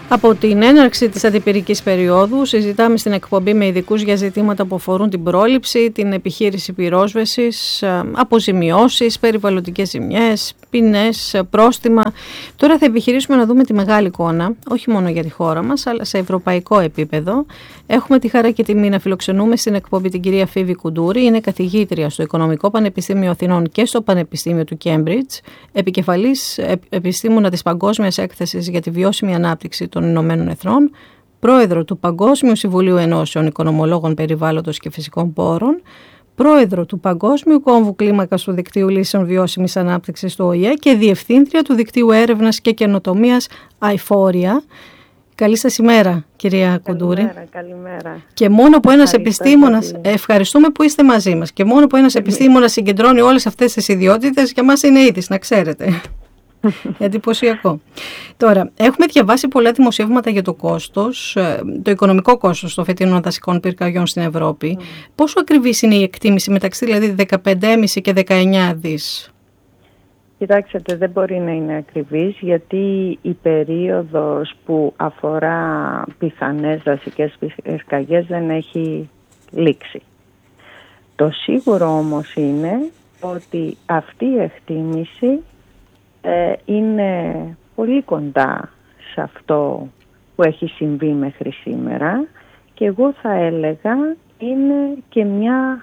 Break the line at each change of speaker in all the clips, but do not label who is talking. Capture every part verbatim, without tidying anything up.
Από την έναρξη της αντιπυρικής περίοδου συζητάμε στην εκπομπή με ειδικούς για ζητήματα που αφορούν την πρόληψη, την επιχείρηση πυρόσβεσης, αποζημιώσεις, περιβαλλοντικές ζημιές, ποινές, πρόστιμα. Τώρα θα επιχειρήσουμε να δούμε τη μεγάλη εικόνα, όχι μόνο για τη χώρα μας, αλλά σε ευρωπαϊκό επίπεδο. Έχουμε τη χαρά και τιμή να φιλοξενούμε στην εκπομπή την κυρία Φίβη Κουντούρη. Είναι καθηγήτρια στο Οικονομικό Πανεπιστήμιο Αθηνών και στο Πανεπιστήμιο του Κέμπριτζ, επικεφαλής επιστήμονα της Παγκόσμιας Έκθεσης για τη Βιώσιμη Ανάπτυξη των Ηνωμένων Εθνών, πρόεδρο του Παγκόσμιου Συμβουλίου Ενώσεων Οικονομολόγων Περιβάλλοντος και Φυσικών Πόρων, πρόεδρο του Παγκόσμιου Κόμβου Κλίμακας του Δικτύου Λύσεων Βιώσιμης Ανάπτυξης του Ο Η Ε και διευθύντρια του Δικτύου Έρευνας και Καινοτομίας Αϊφόρια. Καλή σας ημέρα, κυρία Κουντούρη.
Καλημέρα, καλημέρα.
Και μόνο που ένας επιστήμονας, ευχαριστούμε που είστε μαζί μας, και μόνο που ένας επιστήμονας συγκεντρώνει όλες αυτές τις ιδιότητες, για μας είναι είδης, να ξέρετε. Εντυπωσιακό. Τώρα, έχουμε διαβάσει πολλά δημοσιεύματα για το κόστος, το οικονομικό κόστος των φετινών δασικών πυρκαγιών στην Ευρώπη. Mm. Πόσο ακριβής είναι η εκτίμηση μεταξύ δηλαδή δεκαπέντε κόμμα πέντε και δεκαεννιά δις?
Κοιτάξτε, δεν μπορεί να είναι ακριβής, γιατί η περίοδος που αφορά πιθανές δασικές πυρκαγιές δεν έχει λήξει. Το σίγουρο όμως είναι ότι αυτή η εκτίμηση ε, είναι πολύ κοντά σε αυτό που έχει συμβεί μέχρι σήμερα, και εγώ θα έλεγα είναι και μια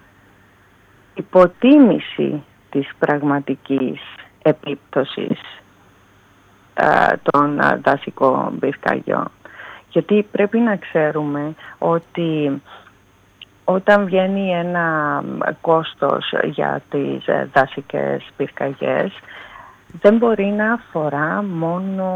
υποτίμηση της πραγματικής επίπτωσης α, των α, δασικών πυρκαγιών. Γιατί πρέπει να ξέρουμε ότι όταν βγαίνει ένα κόστος για τις ε, δασικές πυρκαγιές, δεν μπορεί να αφορά μόνο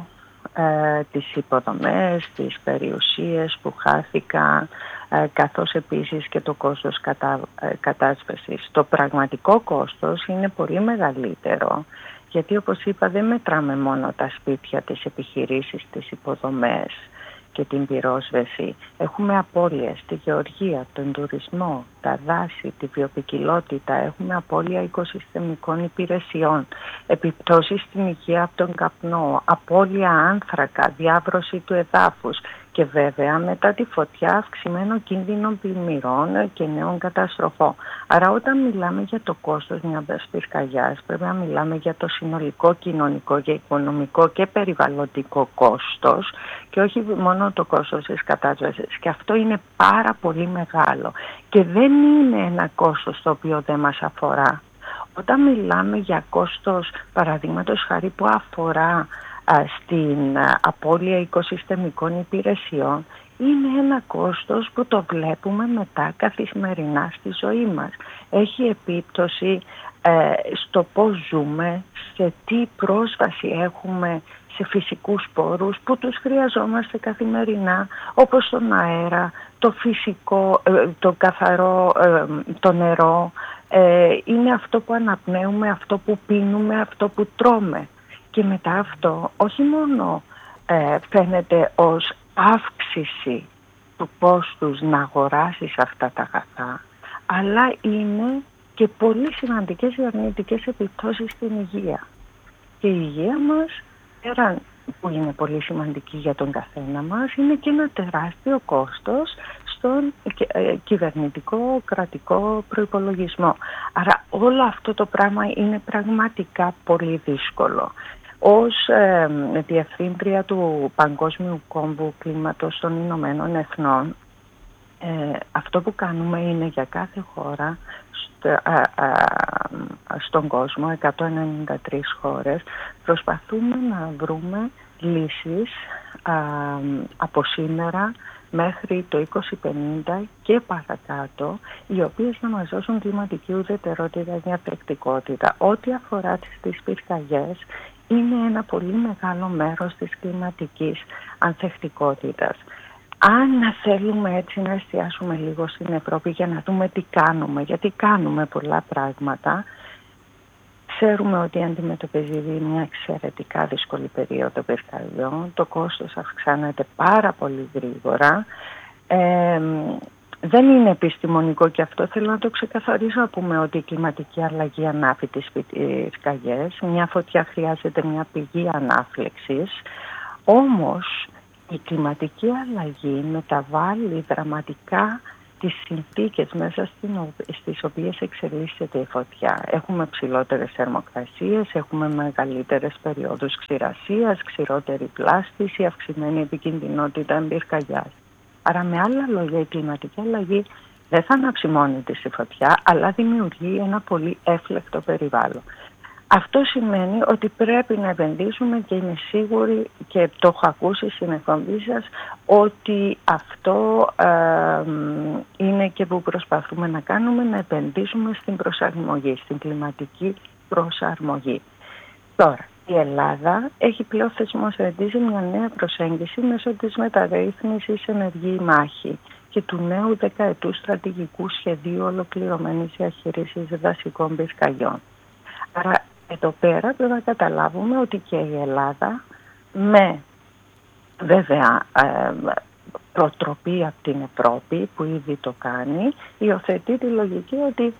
ε, τις υποδομές, τις περιουσίες που χάθηκαν, ε, καθώς επίσης και το κόστος κατά, ε, κατάσβεσης. Το πραγματικό κόστος είναι πολύ μεγαλύτερο, γιατί όπως είπα δεν μετράμε μόνο τα σπίτια, τις επιχειρήσεις, τις υποδομές και την πυρόσβεση. Έχουμε απώλειες στη γεωργία, τον τουρισμό, τα δάση, τη βιοποικιλότητα. Έχουμε απώλεια οικοσυστημικών υπηρεσιών, επιπτώσεις στην υγεία από τον καπνό, απώλεια άνθρακα, διάβρωση του εδάφους και βέβαια μετά τη φωτιά αυξημένο κίνδυνο πλημμυρών και νέων καταστροφών. Άρα όταν μιλάμε για το κόστος μιας πυρκαγιάς, πρέπει να μιλάμε για το συνολικό κοινωνικό και οικονομικό και περιβαλλοντικό κόστος, και όχι μόνο το κόστος της κατάσβεσης. Και αυτό είναι πάρα πολύ μεγάλο και δεν είναι ένα κόστος το οποίο δεν μας αφορά. Όταν μιλάμε για κόστος, παραδείγματος χάρη, που αφορά α, στην α, απώλεια οικοσυστημικών υπηρεσιών, είναι ένα κόστος που το βλέπουμε μετά καθημερινά στη ζωή μας. Έχει επίπτωση ε, στο πώς ζούμε, σε τι πρόσβαση έχουμε σε φυσικούς πόρους που τους χρειαζόμαστε καθημερινά, όπως τον αέρα, το φυσικό, το καθαρό, το νερό. Είναι αυτό που αναπνέουμε, αυτό που πίνουμε, αυτό που τρώμε. Και μετά αυτό όχι μόνο φαίνεται ως αύξηση του κόστους να αγοράσεις αυτά τα αγαθά, αλλά είναι και πολύ σημαντικές οι αρνητικές επιπτώσεις στην υγεία. Και η υγεία μας, πέραν που είναι πολύ σημαντική για τον καθένα μας, είναι και ένα τεράστιο κόστος στον κυβερνητικό κρατικό προϋπολογισμό. Άρα όλο αυτό το πράγμα είναι πραγματικά πολύ δύσκολο. Ως ε, διευθύντρια του Παγκόσμιου Κόμβου Κλίματος των Ηνωμένων Εθνών, ε, αυτό που κάνουμε είναι για κάθε χώρα στο, α, α, στον κόσμο, εκατόν ενενήντα τρεις χώρες, προσπαθούμε να βρούμε λύσεις α, από σήμερα μέχρι το είκοσι πενήντα και παρακάτω, οι οποίες να μας δώσουν κλιματική ουδετερότητα και ανθεκτικότητα. Ό,τι αφορά τις πυρκαγιές, είναι ένα πολύ μεγάλο μέρος της κλιματικής ανθεκτικότητας. Αν θέλουμε έτσι να εστιάσουμε λίγο στην Ευρώπη για να δούμε τι κάνουμε, γιατί κάνουμε πολλά πράγματα, ξέρουμε ότι αντιμετωπίζει μια εξαιρετικά δύσκολη περίοδο πυρκαγιών, το κόστος αυξάνεται πάρα πολύ γρήγορα. Ε, δεν είναι επιστημονικό και αυτό θέλω να το ξεκαθαρίσω, να πούμε ότι η κλιματική αλλαγή ανάφει τις πυρκαγιές. Μια φωτιά χρειάζεται μια πηγή ανάφλεξης, όμως η κλιματική αλλαγή μεταβάλλει δραματικά τις συνθήκες μέσα στις οποίες εξελίσσεται η φωτιά. Έχουμε ψηλότερες θερμοκρασίες, έχουμε μεγαλύτερες περιόδους ξηρασίας, ξηρότερη πλάστηση, αυξημένη επικινδυνότητα εμπυρκαγιάς. Άρα με άλλα λόγια η κλιματική αλλαγή δεν θα ανάψει μόνη της η φωτιά, αλλά δημιουργεί ένα πολύ έφλεκτο περιβάλλον. Αυτό σημαίνει ότι πρέπει να επενδύσουμε και είμαι σίγουρη και το έχω ακούσει στην εκπομπή σας ότι αυτό ε, είναι και που προσπαθούμε να κάνουμε, να επενδύσουμε στην προσαρμογή, στην κλιματική προσαρμογή. Τώρα, η Ελλάδα έχει πλέον θεσμοθετήσει μια νέα προσέγγιση μέσω της μεταρρύθμισης ενεργή μάχη και του νέου δεκαετού στρατηγικού σχεδίου ολοκληρωμένης διαχείρισης δασικών πυρκαγιών. Άρα, εδώ πέρα πρέπει να καταλάβουμε ότι και η Ελλάδα με βέβαια ε, προτροπή από την Ευρώπη που ήδη το κάνει, υιοθετεί τη λογική ότι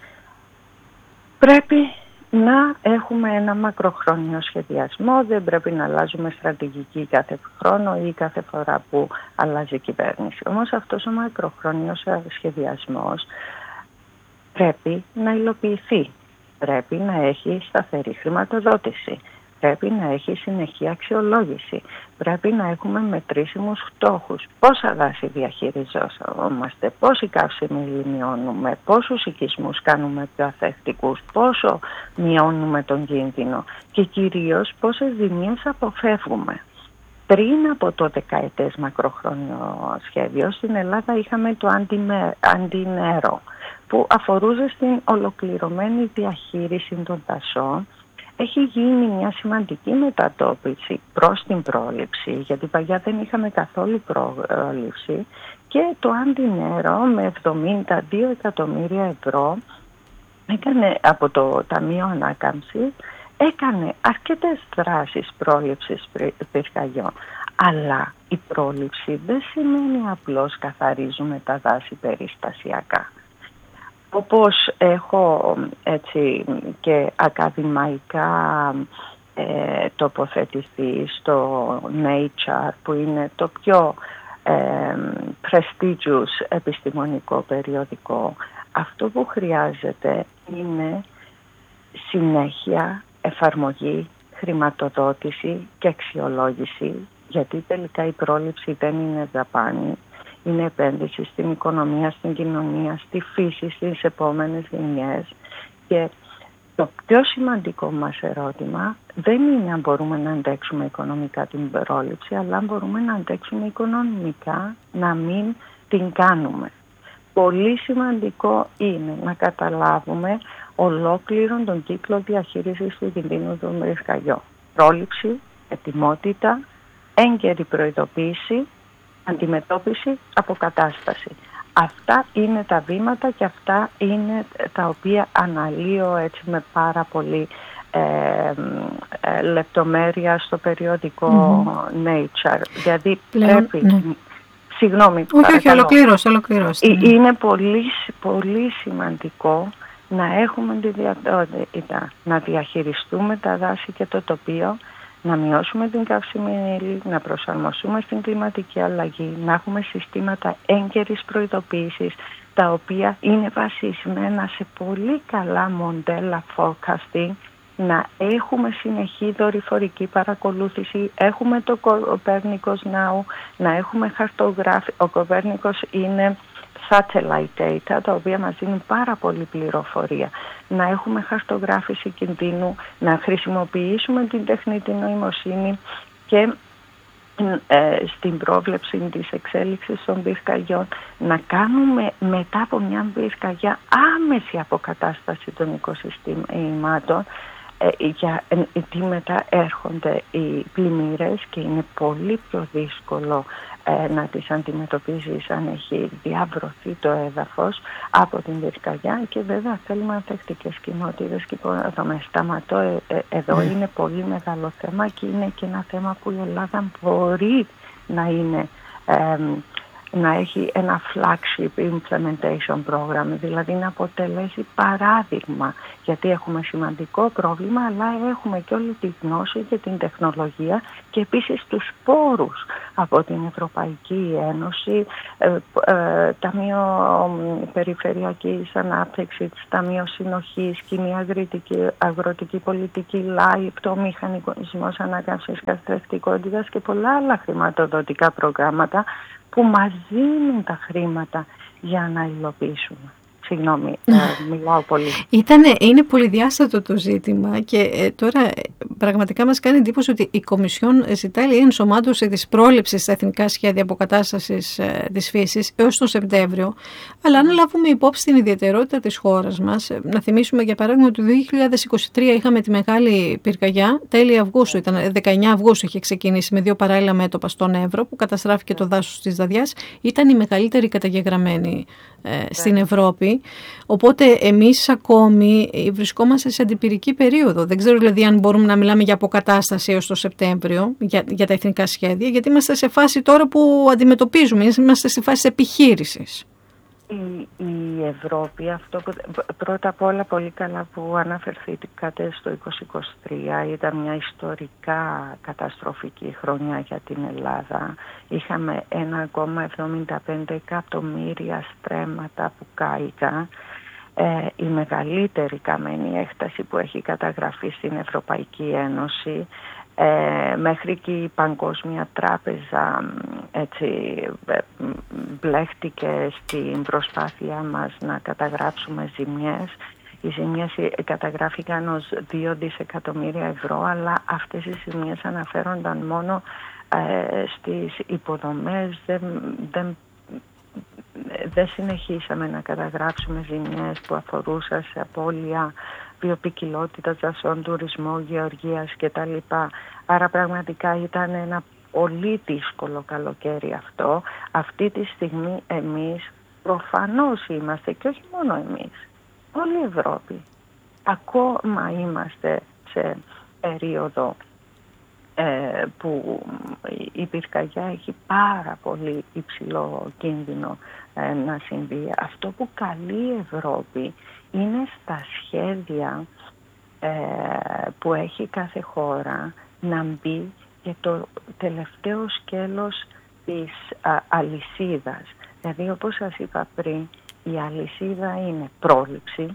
πρέπει να έχουμε ένα μακροχρόνιο σχεδιασμό, δεν πρέπει να αλλάζουμε στρατηγική κάθε χρόνο ή κάθε φορά που αλλάζει η κυβέρνηση. Όμως αυτός ο μακροχρόνιος σχεδιασμός πρέπει να υλοποιηθεί. Πρέπει να έχει σταθερή χρηματοδότηση. Πρέπει να έχει συνεχή αξιολόγηση. Πρέπει να έχουμε μετρήσιμους στόχους. Πόσα δάση διαχειριζόμαστε, πόση καύσιμη μειώνουμε, πόσους οικισμούς κάνουμε πιο αθεκτικούς, πόσο μειώνουμε τον κίνδυνο και κυρίως πόσες ζημίες αποφεύγουμε. Πριν από το δεκαετές μακροχρόνιο σχέδιο, στην Ελλάδα είχαμε το αντινέρο, που αφορούσε στην ολοκληρωμένη διαχείριση των δασών. Έχει γίνει μια σημαντική μετατόπιση προς την πρόληψη, γιατί παλιά δεν είχαμε καθόλου πρόληψη, και το αντινέρο με εβδομήντα δύο εκατομμύρια ευρώ έκανε από το Ταμείο Ανάκαμψης, έκανε αρκετές δράσεις πρόληψης πυρκαγιών. Αλλά η πρόληψη δεν σημαίνει απλώς καθαρίζουμε τα δάση περιστασιακά. Όπως έχω έτσι και ακαδημαϊκά ε, τοποθετηθεί στο Nature, που είναι το πιο ε, prestigious επιστημονικό περιοδικό, αυτό που χρειάζεται είναι συνέχεια, εφαρμογή, χρηματοδότηση και αξιολόγηση, γιατί τελικά η πρόληψη δεν είναι δαπάνη. Είναι επένδυση στην οικονομία, στην κοινωνία, στη φύση, στις επόμενες γενιές. Και το πιο σημαντικό μας ερώτημα δεν είναι αν μπορούμε να αντέξουμε οικονομικά την πρόληψη, αλλά αν μπορούμε να αντέξουμε οικονομικά να μην την κάνουμε. Πολύ σημαντικό είναι να καταλάβουμε ολόκληρον τον κύκλο διαχείρισης του κινδύνου των πυρκαγιών. Πρόληψη, ετοιμότητα, έγκαιρη προειδοποίηση, αντιμετώπιση, αποκατάσταση. Αυτά είναι τα βήματα και αυτά είναι τα οποία αναλύω έτσι με πάρα πολύ ε, ε, λεπτομέρεια στο περιοδικό mm-hmm. Nature. Δηλαδή
Πλέον,
πρέπει...
Ναι.
Συγγνώμη.
Όχι, όχι, ολοκλήρωσε, ολοκλήρωσε.
Ναι. Είναι πολύ, πολύ σημαντικό να έχουμε τη δυνατότητα να διαχειριστούμε τα δάση και το τοπίο, να μειώσουμε την καύσιμη ύλη, να προσαρμοστούμε στην κλιματική αλλαγή, να έχουμε συστήματα έγκαιρης προειδοποίησης, τα οποία είναι βασισμένα σε πολύ καλά μοντέλα forecasting, να έχουμε συνεχή δορυφορική παρακολούθηση, έχουμε το Copernicus Now, να έχουμε χαρτογράφη. Ο Copernicus είναι satellite data, τα οποία μας δίνουν πάρα πολύ πληροφορία. Να έχουμε χαρτογράφηση κινδύνου, να χρησιμοποιήσουμε την τεχνητή νοημοσύνη και ε, στην πρόβλεψη της εξέλιξης των πυρκαγιών, να κάνουμε μετά από μια πυρκαγιά άμεση αποκατάσταση των οικοσυστημάτων, ε, για, ε, τι μετά έρχονται οι πλημμύρες και είναι πολύ πιο δύσκολο ε, να τις αντιμετωπίζεις αν έχει διαβρωθεί το έδαφος από την πυρκαγιά, και βέβαια θέλουμε ανθεκτικές κοινότητες και υποδομές. Σταματώ ε, ε, εδώ, mm. είναι πολύ μεγάλο θέμα και είναι και ένα θέμα που η Ελλάδα μπορεί να είναι ε, να έχει ένα flagship implementation program, δηλαδή να αποτελέσει παράδειγμα, γιατί έχουμε σημαντικό πρόβλημα, αλλά έχουμε και όλη τη γνώση και την τεχνολογία και επίσης τους πόρους από την Ευρωπαϊκή Ένωση, ε, ε, Ταμείο Περιφερειακής Ανάπτυξης, Ταμείο Συνοχής, Κοινή Αγροτική, Αγροτική Πολιτική, ΛΑΙΠ, το Μηχανισμός Ανάκαμψης Καθρεφτικότητας και πολλά άλλα χρηματοδοτικά προγράμματα που μας δίνουν τα χρήματα για να υλοποιήσουμε. Συγγνώμη, ε, μιλάω πολύ.
Ήτανε, είναι πολυδιάστατο το ζήτημα και ε, τώρα ε, πραγματικά μας κάνει εντύπωση ότι η Κομισιόν ζητάει η ενσωμάτωση της πρόληψης στα εθνικά σχέδια αποκατάστασης ε, της φύσης έως τον Σεπτέμβριο. Αλλά αν λάβουμε υπόψη την ιδιαιτερότητα της χώρας μας, ε, να θυμίσουμε για παράδειγμα ότι το δύο χιλιάδες είκοσι τρία είχαμε τη μεγάλη πυρκαγιά, τέλη Αυγούστου, ήταν δεκαεννιά Αυγούστου είχε ξεκινήσει με δύο παράλληλα μέτωπα στον Εύρο που καταστράφηκε το δάσος της Δαδιάς, ήταν η μεγαλύτερη καταγεγραμμένη ε, στην Ευρώπη. Οπότε εμείς ακόμη βρισκόμαστε σε αντιπυρική περίοδο. Δεν ξέρω δηλαδή αν μπορούμε να μιλάμε για αποκατάσταση έως το Σεπτέμβριο για, για τα εθνικά σχέδια, γιατί είμαστε σε φάση τώρα που αντιμετωπίζουμε, είμαστε σε φάση επιχείρησης.
Η, η Ευρώπη, αυτό που, πρώτα απ' όλα πολύ καλά που αναφερθήκατε στο είκοσι είκοσι τρία, ήταν μια ιστορικά καταστροφική χρονιά για την Ελλάδα. Είχαμε ένα κόμμα εβδομήντα πέντε εκατομμύρια στρέμματα που κάηκαν. Ε, η μεγαλύτερη καμένη έκταση που έχει καταγραφεί στην Ευρωπαϊκή Ένωση. Ε, μέχρι και η Παγκόσμια Τράπεζα έτσι, μπλέχτηκε στην προσπάθειά μας να καταγράψουμε ζημιές. Οι ζημιές καταγράφηκαν ως δύο δισεκατομμύρια ευρώ, αλλά αυτές οι ζημιές αναφέρονταν μόνο ε, στις υποδομές. Δεν, δεν, δεν συνεχίσαμε να καταγράψουμε ζημιές που αφορούσαν σε απώλεια βιοποικιλότητα, δασών, τουρισμό, γεωργίας κτλ. Άρα πραγματικά ήταν ένα πολύ δύσκολο καλοκαίρι αυτό. Αυτή τη στιγμή εμείς προφανώς είμαστε, και όχι μόνο εμείς, όλη η Ευρώπη. Ακόμα είμαστε σε περίοδο ε, που η πυρκαγιά έχει πάρα πολύ υψηλό κίνδυνο ε, να συμβεί. Αυτό που καλεί η Ευρώπη είναι στα σχέδια ε, που έχει κάθε χώρα να μπει και το τελευταίο σκέλος της α, αλυσίδας. Δηλαδή, όπως σας είπα πριν, η αλυσίδα είναι πρόληψη,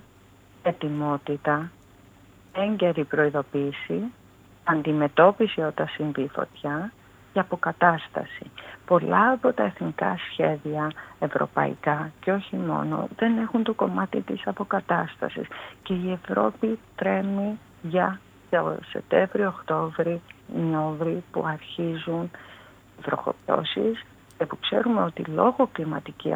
ετοιμότητα, έγκαιρη προειδοποίηση, αντιμετώπιση όταν συμβεί φωτιά και αποκατάσταση. Πολλά από τα εθνικά σχέδια ευρωπαϊκά και όχι μόνο δεν έχουν το κομμάτι της αποκατάστασης και η Ευρώπη τρέμει για το Σεπτέμβριο, Οκτώβρη, Νοέμβρη που αρχίζουν βροχοπτώσεις και που ξέρουμε ότι λόγω κλιματικής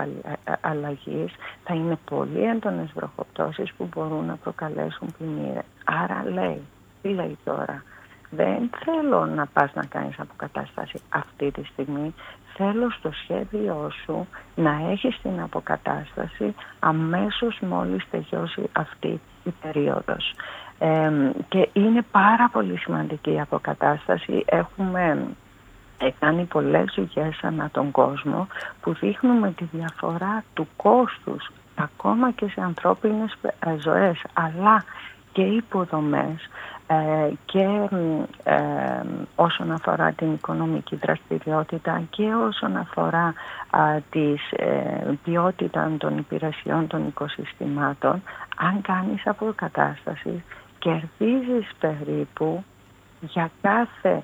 αλλαγής θα είναι πολύ έντονες βροχοπτώσεις που μπορούν να προκαλέσουν πλημμύρες. Άρα λέει, τι λέει τώρα? Δεν θέλω να πας να κάνεις αποκατάσταση αυτή τη στιγμή. Θέλω στο σχέδιό σου να έχεις την αποκατάσταση αμέσως μόλις τελειώσει αυτή η περίοδος. Ε, και είναι πάρα πολύ σημαντική η αποκατάσταση. Έχουμε κάνει πολλές δουλειές ανά τον κόσμο που δείχνουμε τη διαφορά του κόστους ακόμα και σε ανθρώπινες ζωές, αλλά και υποδομές ε, και ε, όσον αφορά την οικονομική δραστηριότητα και όσον αφορά α, της ε, ποιότητα των υπηρεσιών των οικοσυστημάτων. Αν κάνεις αποκατάσταση, κερδίζεις περίπου για κάθε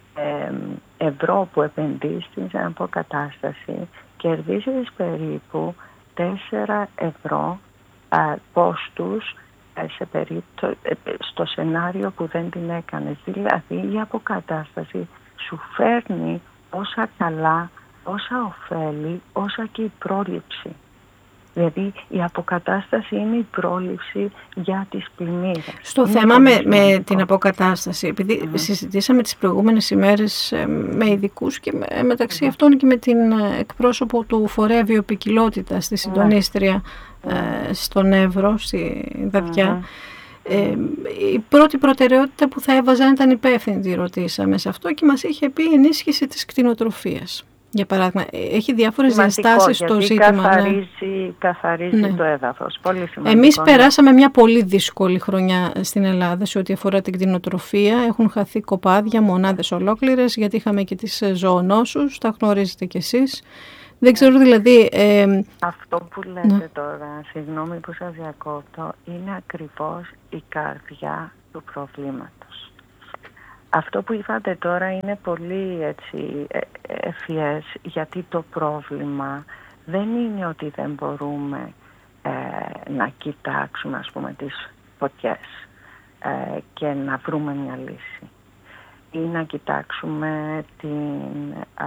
ε, ευρώ που επενδύσεις στην αποκατάσταση, κερδίζεις περίπου τέσσερα ευρώ α, κόστους σε περίπτω, στο σενάριο που δεν την έκανες. Δηλαδή η αποκατάσταση σου φέρνει όσα καλά, όσα ωφέλη, όσα και η πρόληψη. Δηλαδή η αποκατάσταση είναι η πρόληψη για τις πλημμύρες.
Στο είναι θέμα με, με την αποκατάσταση, επειδή mm. συζητήσαμε τις προηγούμενες ημέρες με ειδικούς και με, μεταξύ mm. αυτών και με την εκπρόσωπο του Φορέα Βιοποικιλότητας, στη συντονίστρια mm. ε, στον Εύρο, στη Δαδιά. Mm. Ε, η πρώτη προτεραιότητα που θα έβαζαν ήταν υπεύθυνη, τη ρωτήσαμε σε αυτό και μας είχε πει ενίσχυση της κτηνοτροφίας. Για παράδειγμα, έχει διάφορες
σημαντικό,
διαστάσεις στο ζήτημα.
Καθαρίζει, ναι. καθαρίζει ναι. το έδαφος. Πολύ σημαντικό.
Εμείς περάσαμε μια πολύ δύσκολη χρονιά στην Ελλάδα σε ό,τι αφορά την κτηνοτροφία. Έχουν χαθεί κοπάδια, μονάδες ολόκληρες, γιατί είχαμε και τις ζωονόσους, τα γνωρίζετε κι εσείς. Δεν ξέρω δηλαδή... Ε,
Αυτό που λέτε ναι. τώρα, συγγνώμη που σας διακόπτω, είναι ακριβώς η καρδιά του προβλήματος. Αυτό που είπατε τώρα είναι πολύ έτσι, ευφυές, γιατί το πρόβλημα δεν είναι ότι δεν μπορούμε ε, να κοιτάξουμε, ας πούμε, τις φωτιές ε, και να βρούμε μια λύση. Ή να κοιτάξουμε την α,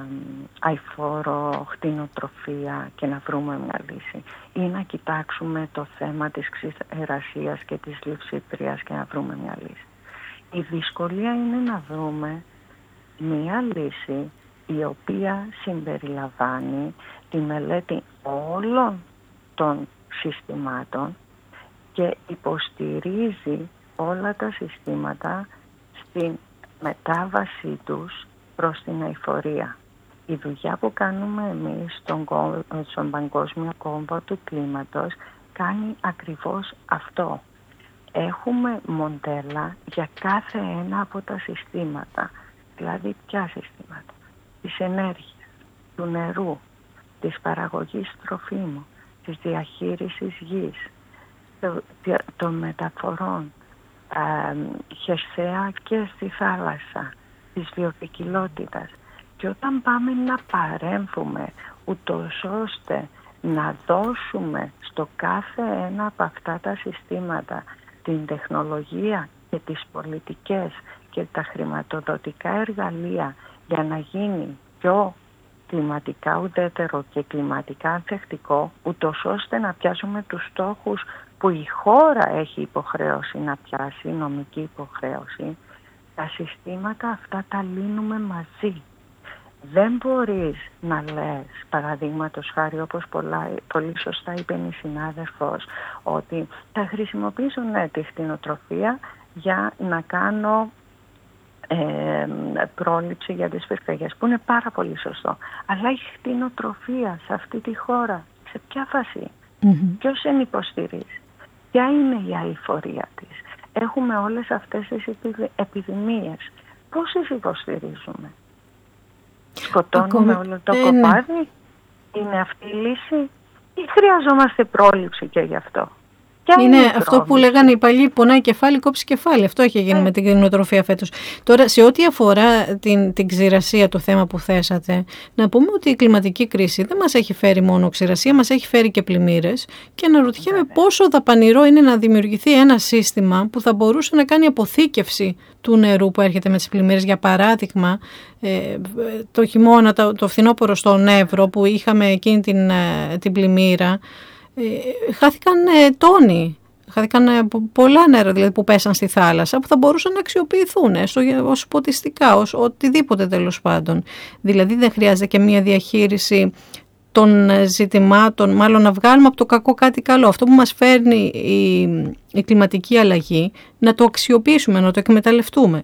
αηφόρο κτηνοτροφία και να βρούμε μια λύση. Ή να κοιτάξουμε το θέμα της ξηρασίας και της λειψήτριας και να βρούμε μια λύση. Η δυσκολία είναι να βρούμε μια λύση η οποία συμπεριλαμβάνει τη μελέτη όλων των συστημάτων και υποστηρίζει όλα τα συστήματα στην μετάβασή τους προς την αειφορία. Η δουλειά που κάνουμε εμείς στον, στον Παγκόσμιο Κόμβο του Κλίματος κάνει ακριβώς αυτό. Έχουμε μοντέλα για κάθε ένα από τα συστήματα. Δηλαδή ποια συστήματα? Της ενέργειας, του νερού, της παραγωγής τροφίμου, της διαχείρισης γης, των μεταφορών, ε, χερσαία και στη θάλασσα, της βιοποικιλότητας. Και όταν πάμε να παρέμβουμε ούτως ώστε να δώσουμε στο κάθε ένα από αυτά τα συστήματα την τεχνολογία και τις πολιτικές και τα χρηματοδοτικά εργαλεία για να γίνει πιο κλιματικά ουδέτερο και κλιματικά ανθεκτικό, ούτως ώστε να πιάσουμε τους στόχους που η χώρα έχει υποχρέωση να πιάσει, νομική υποχρέωση, τα συστήματα αυτά τα λύνουμε μαζί. Δεν μπορείς να λες, παραδείγματος χάρη, όπως πολλά, πολύ σωστά είπε η συνάδελφος, ότι θα χρησιμοποιήσω ναι, τη κτηνοτροφία για να κάνω ε, πρόληψη για τις πυρκαγιές, που είναι πάρα πολύ σωστό. Αλλά η κτηνοτροφία σε αυτή τη χώρα, σε ποια φάση, mm-hmm. ποιος την υποστηρίζει, ποια είναι η αειφορία της? Έχουμε όλες αυτές τις επιδημίες. Πώς τις υποστηρίζουμε? Σκοτώνουμε Ακόμη... όλο το ε, κοπάδι? Ναι. Είναι αυτή η λύση? Ή χρειαζόμαστε πρόληψη και γι' αυτό?
Είναι, είναι αυτό που λέγανε οι παλιοί, πονάει κεφάλι, κόψει κεφάλι. Αυτό έχει γίνει ε. με την κτηνοτροφία φέτος. Τώρα, σε ό,τι αφορά την, την ξηρασία, το θέμα που θέσατε, να πούμε ότι η κλιματική κρίση δεν μας έχει φέρει μόνο ξηρασία, μας έχει φέρει και πλημμύρες. Και αναρωτιέμαι yeah. πόσο δαπανηρό είναι να δημιουργηθεί ένα σύστημα που θα μπορούσε να κάνει αποθήκευση του νερού που έρχεται με τις πλημμύρες. Για παράδειγμα, ε, το χειμώνα, το, το φθινόπωρο στον Εύρο που είχαμε εκείνη την, την πλημμύρα. Ε, χάθηκαν ε, τόνοι, χάθηκαν ε, πολλά νερά δηλαδή, που πέσαν στη θάλασσα που θα μπορούσαν να αξιοποιηθούν ε, ως ποτιστικά, ως οτιδήποτε τέλος πάντων. Δηλαδή δεν χρειάζεται και μια διαχείριση των ζητημάτων, μάλλον να βγάλουμε από το κακό κάτι καλό. Αυτό που μας φέρνει η, η κλιματική αλλαγή, να το αξιοποιήσουμε, να το εκμεταλλευτούμε.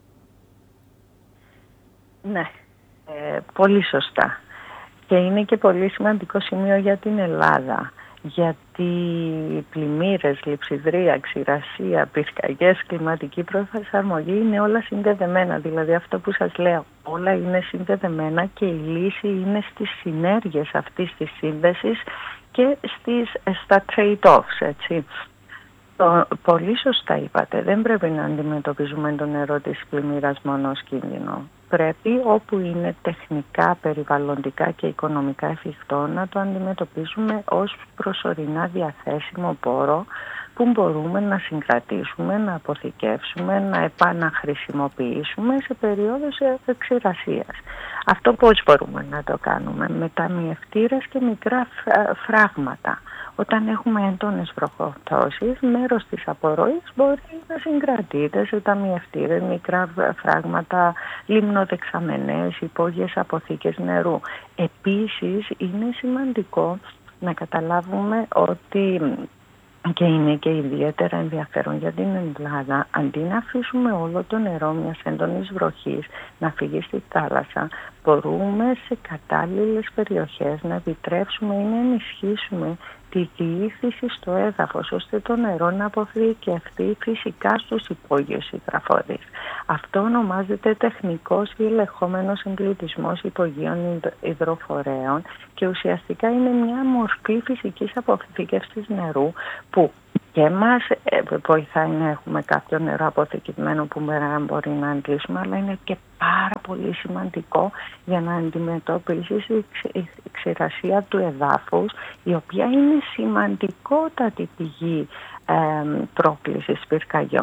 Ναι, ε, πολύ σωστά. Και είναι και πολύ σημαντικό σημείο για την Ελλάδα. Γιατί πλημμύρες, λειψιδρία, ξηρασία, πυρκαγιές, κλιματική προσαρμογή είναι όλα συνδεδεμένα. Δηλαδή αυτό που σας λέω, όλα είναι συνδεδεμένα και η λύση είναι στις συνέργειες αυτής της σύνδεσης και στις, στα trade-offs, έτσι. Το, πολύ σωστά είπατε, δεν πρέπει να αντιμετωπίζουμε το νερό της πλημμύρας μόνο ως κίνδυνο. Πρέπει όπου είναι τεχνικά, περιβαλλοντικά και οικονομικά εφικτό να το αντιμετωπίσουμε ως προσωρινά διαθέσιμο πόρο που μπορούμε να συγκρατήσουμε, να αποθηκεύσουμε, να επαναχρησιμοποιήσουμε σε περίοδους ξηρασίας. Αυτό πώς μπορούμε να το κάνουμε? Με ταμιευτήρες και μικρά φράγματα. Όταν έχουμε έντονες βροχοπτώσεις, μέρος της απορροής μπορεί να συγκρατείται σε ταμιευτήρες, μικρά φράγματα, λιμνοδεξαμενές, υπόγειες αποθήκες νερού. Επίσης, είναι σημαντικό να καταλάβουμε ότι και είναι και ιδιαίτερα ενδιαφέρον για την Ελλάδα, αντί να αφήσουμε όλο το νερό μιας έντονης βροχής να φύγει στη θάλασσα, μπορούμε σε κατάλληλες περιοχές να επιτρέψουμε ή να ενισχύσουμε τη διήθηση στο έδαφος, ώστε το νερό να αποθηκευτεί φυσικά στους υπόγειους υδροφορείς. Αυτό ονομάζεται τεχνικός ή ελεγχόμενος εμπλουτισμός υπογείων υδροφορέων και ουσιαστικά είναι μια μορφή φυσικής αποθήκευσης νερού που και μας βοηθάει να έχουμε κάποιο νερό αποθηκευμένο που μπορεί να αντλήσουμε, αλλά είναι και πάρα πολύ σημαντικό για να αντιμετωπίσεις η ξηρασία του εδάφους, η οποία είναι σημαντικότατη πηγή ε, πρόκλησης πυρκαγιών.